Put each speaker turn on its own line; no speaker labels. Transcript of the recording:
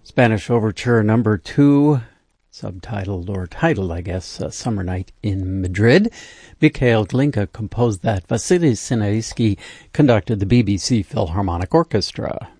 Spanish Overture Number 2, subtitled, or titled, I guess, Summer Night in Madrid. Mikhail Glinka composed that. Vasily Sinaisky conducted the BBC Philharmonic Orchestra.